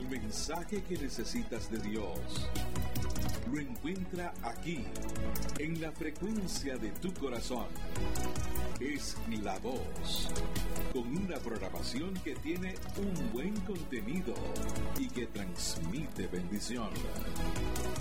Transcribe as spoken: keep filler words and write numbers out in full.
mensaje que necesitas de Dios lo encuentra aquí, en la frecuencia de tu corazón. Es La Voz, con una programación que tiene un buen contenido y que transmite bendición.